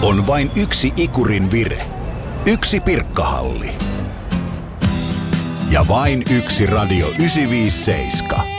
On vain yksi ikurin vire. Yksi Pirkkahalli. Ja vain yksi Radio 957.